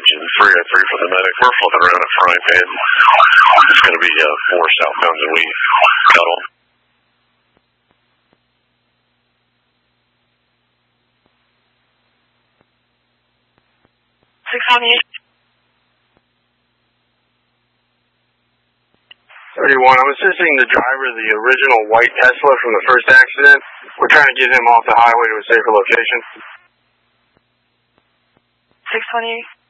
engine, 303 for the medic. We're flipping around at Frying Pan. It's going to be 4 southbound and we cut on. I'm assisting the driver of the original white Tesla from the first accident. We're trying to get him off the highway to a safer location. 628.